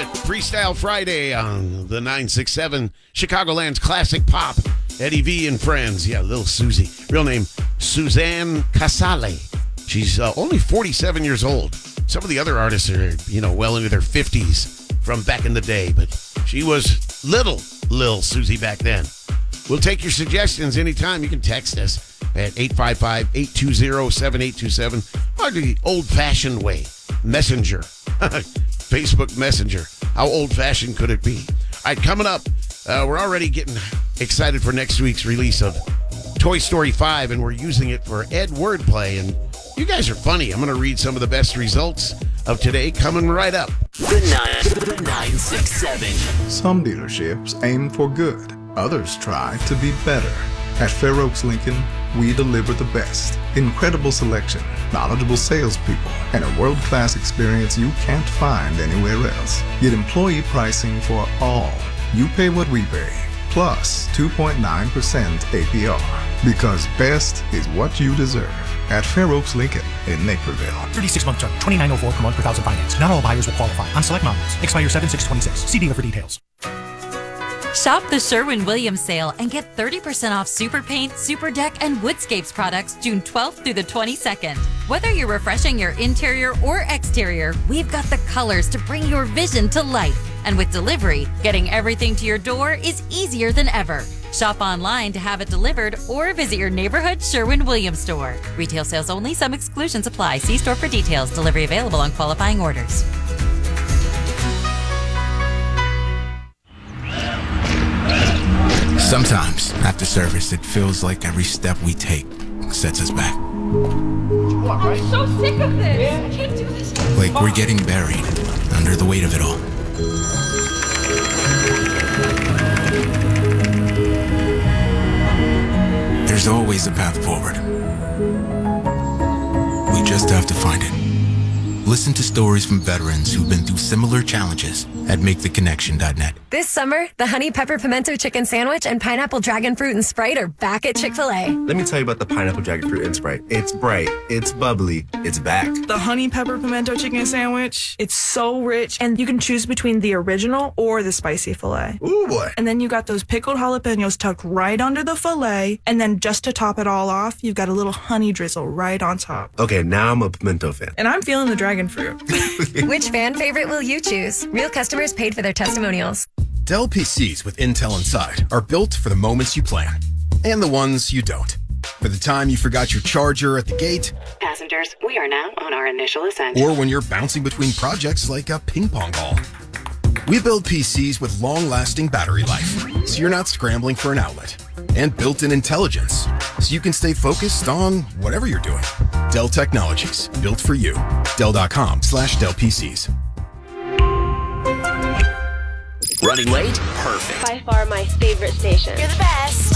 Freestyle Friday on the 967 Chicagoland's Classic Pop. Eddie V and Friends. Yeah, Little Susie. Real name, Suzanne Casale. She's only 47 years old. Some of the other artists are, well into their 50s from back in the day, but she was little Susie back then. We'll take your suggestions anytime. You can text us at 855-820-7827 or the old-fashioned way, Messenger. Facebook Messenger. How old-fashioned could it be? All right, coming up, we're already getting excited for next week's release of Toy Story 5, and we're using it for Ed Wordplay, and you guys are funny. I'm going to read some of the best results of today coming right up. The 967. Some dealerships aim for good. Others try to be better. At Fair Oaks Lincoln, we deliver the best. Incredible selection, knowledgeable salespeople, and a world-class experience you can't find anywhere else. Get employee pricing for all. You pay what we pay, plus 2.9% APR. Because best is what you deserve. At Fair Oaks Lincoln in Naperville. 36-month term, $29.04 per month per thousand finance. Not all buyers will qualify. On select models. Expire 7/6/26. See dealer for details. Shop the Sherwin-Williams sale and get 30% off Super Paint, Super Deck, and Woodscapes products June 12th through the 22nd. Whether you're refreshing your interior or exterior, we've got the colors to bring your vision to life. And with delivery, getting everything to your door is easier than ever. Shop online to have it delivered or visit your neighborhood Sherwin-Williams store. Retail sales only. Some exclusions apply. See store for details. Delivery available on qualifying orders. Sometimes, after service, it feels like every step we take sets us back. I'm so sick of this. I can't do this. Like we're getting buried under the weight of it all. There's always a path forward. We just have to find it. Listen to stories from veterans who've been through similar challenges at MakeTheConnection.net. This summer, the Honey Pepper Pimento Chicken Sandwich and Pineapple Dragon Fruit and Sprite are back at Chick-fil-A. Let me tell you about the Pineapple Dragon Fruit and Sprite. It's bright, it's bubbly, it's back. The Honey Pepper Pimento Chicken Sandwich, it's so rich, and you can choose between the original or the spicy filet. Ooh, boy. And then you got those pickled jalapenos tucked right under the filet, and then just to top it all off, you've got a little honey drizzle right on top. Okay, now I'm a pimento fan. And I'm feeling the dragon fruit. Which fan favorite will you choose? Real customers paid for their testimonials. Dell PCs with Intel inside are built for the moments you plan and the ones you don't. For the time you forgot your charger at the gate. Passengers, we are now on our initial ascent. Or when you're bouncing between projects like a ping pong ball. We build PCs with long-lasting battery life, so you're not scrambling for an outlet. And built-in intelligence, so you can stay focused on whatever you're doing. Dell Technologies, built for you. Dell.com/Dell PCs. Running late? Perfect. By far my favorite station. You're the best.